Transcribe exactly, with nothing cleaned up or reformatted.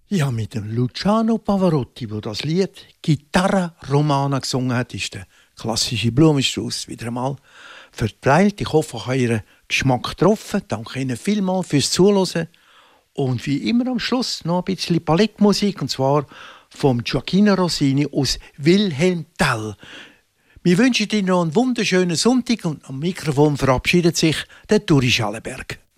Ja, mit dem Luciano Pavarotti, der das Lied «Chitarra Romana» gesungen hat, ist der klassische Blumenstrauß wieder einmal verteilt. Ich hoffe, ich habe Ihren Geschmack getroffen. Danke Ihnen vielmals fürs Zuhören. Und wie immer am Schluss noch ein bisschen Ballettmusik, und zwar vom Gioacchino Rossini aus Wilhelm Tell. Wir wünschen Ihnen noch einen wunderschönen Sonntag und am Mikrofon verabschiedet sich der Turi Schallenberg.